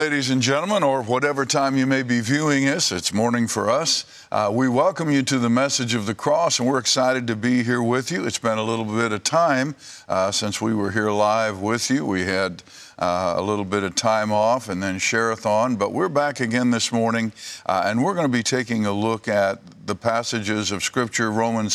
Ladies and gentlemen, or whatever time you may be viewing us, it's morning for us. We welcome you to the Message of the Cross, and we're excited to be here with you. It's been a little bit of time since we were here live with you. We had a little bit of time off and then Share-a-thon, but we're back again this morning, and we're going to be taking a look at the passages of Scripture, Romans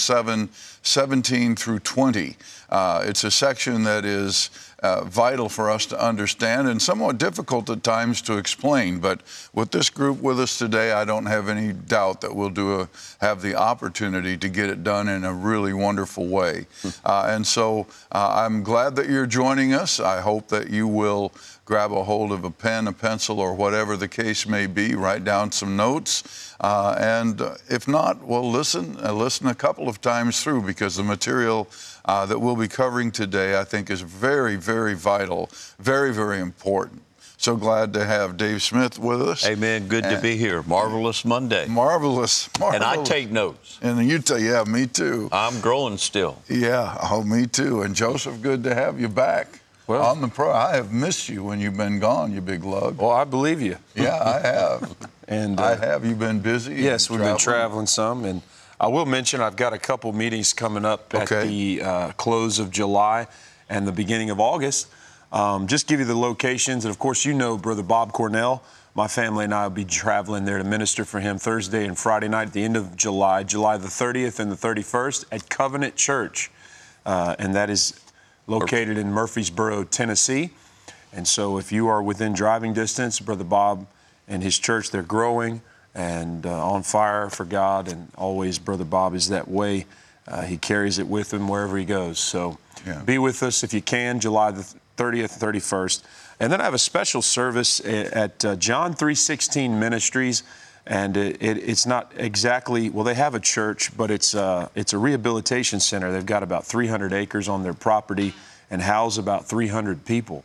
7:17 through 20. It's a section that is vital for us to understand and somewhat difficult at times to explain. But with this group with us today, I don't have any doubt that we'll have the opportunity to get it done in a really wonderful way. And so I'm glad that you're joining us. I hope that you will grab a hold of a pen, a pencil, or whatever the case may be, write down some notes. And if not, well, listen a couple of times through, because the material that we'll be covering today, I think, is very, very vital, very, very important. So glad to have Dave Smith with us. Amen. Good to be here. Marvelous Monday. Marvelous. And I take notes. And you yeah, me too. I'm growing still. Yeah, oh, me too. And Joseph, good to have you back. Well, on the I have missed you when you've been gone, you big lug. Well, I believe you. Yeah, I have. And I have. You've been busy? Yes, we've been traveling some. And I will mention I've got a couple meetings coming up at the close of July and the beginning of August. Just give you the locations. And, of course, you know Brother Bob Cornell. My family and I will be traveling there to minister for him Thursday and Friday night at the end of July, July the 30th and the 31st at Covenant Church. And that is located in Murfreesboro, Tennessee. And so if you are within driving distance, Brother Bob and his church, they're growing and on fire for God. And always Brother Bob is that way. He carries it with him wherever he goes. So be with us if you can, July the 30th, 31st. And then I have a special service at John 3:16 Ministries. And it's not exactly, well, they have a church, but it's a rehabilitation center. They've got about 300 acres on their property and house about 300 people.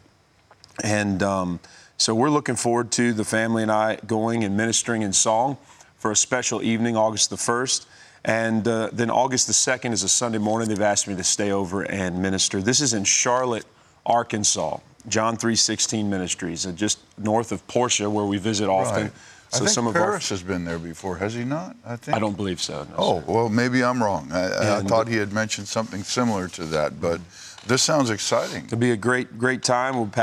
And so we're looking forward to the family and I going and ministering in song for a special evening, August the 1st. And then August the 2nd is a Sunday morning. They've asked me to stay over and minister. This is in Charlotte, Arkansas, John 3:16 Ministries, just north of Portia, where we visit often. Right. So I think Paris has been there before, has he not? I don't believe so. No, oh, well, maybe I'm wrong. I thought he had mentioned something similar to that, but this sounds exciting. It'll be a great time. We'll